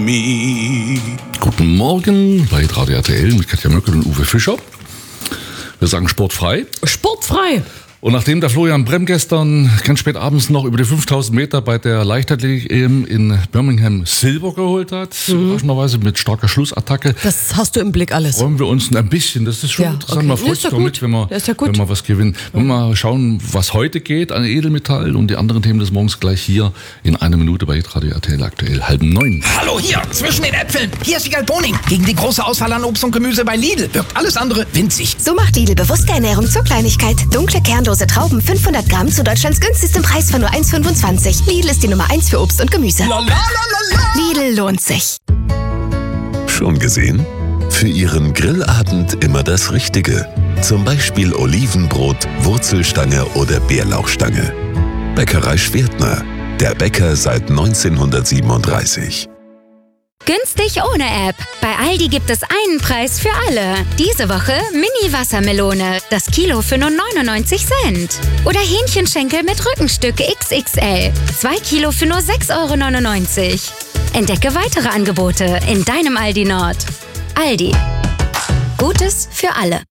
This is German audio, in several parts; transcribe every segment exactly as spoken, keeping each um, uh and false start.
Me. Guten Morgen bei Radio R T L mit Katja Möckel und Uwe Fischer. Wir sagen sportfrei. Sportfrei. Und nachdem der Florian Bremm gestern ganz spät abends noch über die fünftausend Meter bei der Leichtathletik-E M in Birmingham Silber geholt hat, mhm. überraschenderweise mit starker Schlussattacke, das hast du im Blick alles. freuen wir uns ein bisschen. Das ist schon Ja, interessant. okay. Man freut Ist ja sich doch mit, gut. wenn wir, Ist ja gut. wenn wir was gewinnen. Wollen wir mal schauen, was heute geht an Edelmetall und die anderen Themen des Morgens gleich hier in einer Minute bei Radio R T L aktuell halb neun. Hallo hier, zwischen den Äpfeln. Hier ist Wiegald Boning. Gegen die große Auswahl an Obst und Gemüse bei Lidl wirkt alles andere winzig. So macht Lidl bewusste Ernährung zur Kleinigkeit. Dunkle Kerndose Trauben fünfhundert Gramm zu Deutschlands günstigstem Preis von nur eins Komma fünfundzwanzig. Lidl ist die Nummer eins für Obst und Gemüse. La, la, la, la, la. Lidl lohnt sich. Schon gesehen? Für Ihren Grillabend immer das Richtige. Zum Beispiel Olivenbrot, Wurzelstange oder Bärlauchstange. Bäckerei Schwertner. Der Bäcker seit neunzehnhundertsiebenunddreißig. Günstig ohne App. Bei Aldi gibt es einen Preis für alle. Diese Woche Mini-Wassermelone. Das Kilo für nur neunundneunzig Cent. Oder Hähnchenschenkel mit Rückenstück X X L. Zwei Kilo für nur sechs Euro neunundneunzig. Entdecke weitere Angebote in deinem Aldi Nord. Aldi. Gutes für alle.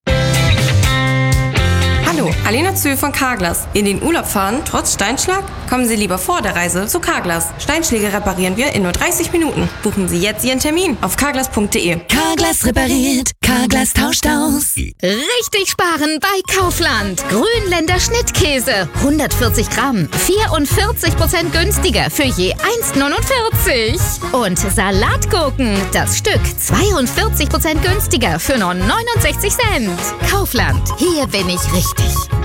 Hallo, Alena Zühl von Carglass. In den Urlaub fahren, trotz Steinschlag? Kommen Sie lieber vor der Reise zu Carglass. Steinschläge reparieren wir in nur dreißig Minuten. Buchen Sie jetzt Ihren Termin auf carglass punkt de. Carglass repariert. Carglass tauscht aus. Richtig sparen bei Kaufland. Grünländer Schnittkäse. hundertvierzig Gramm. vierundvierzig Prozent günstiger für je eins Komma neunundvierzig. Und Salatgurken. Das Stück zweiundvierzig Prozent günstiger für nur neunundsechzig Cent. Kaufland. Hier bin ich richtig.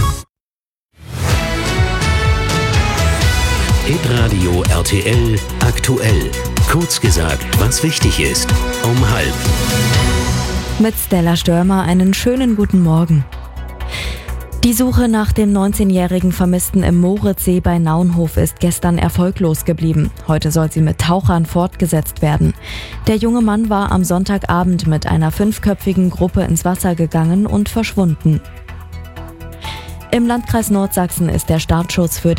Hitradio R T L aktuell. Kurz gesagt, was wichtig ist. Um halb. Mit Stella Störmer einen schönen guten Morgen. Die Suche nach dem neunzehnjährigen Vermissten im Moritzsee bei Naunhof ist gestern erfolglos geblieben. Heute soll sie mit Tauchern fortgesetzt werden. Der junge Mann war am Sonntagabend mit einer fünfköpfigen Gruppe ins Wasser gegangen und verschwunden. Im Landkreis Nordsachsen ist der Startschuss für